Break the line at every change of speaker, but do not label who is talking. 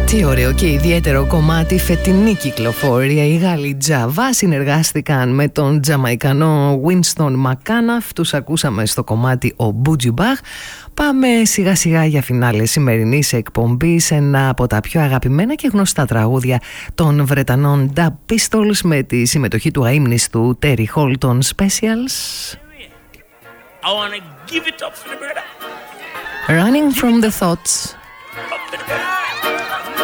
Τι ωραίο και ιδιαίτερο κομμάτι, φετινή κυκλοφορία. Οι Γάλλοι Java συνεργάστηκαν με τον Τζαμαϊκανό Winston McAnuff. Τους ακούσαμε στο κομμάτι ο Boujibah. Πάμε σιγά σιγά για φινάλε σημερινής εκπομπής. Ένα από τα πιο αγαπημένα και γνωστά τραγούδια των Βρετανών Dub Pistols με τη συμμετοχή του αείμνηστου Terry Hall των Specials.
I wanna give it up for the brother.
Running from the Thoughts.